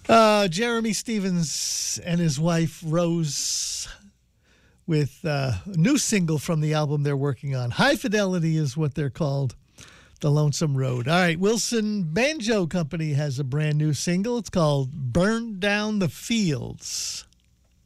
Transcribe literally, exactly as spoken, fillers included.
Uh, Jeremy Stevens and his wife Rose with uh, a new single from the album they're working on. High Fidelity is what they're called. The Lonesome Road. All right, Wilson Banjo Company has a brand new single. It's called Burn Down the Fields.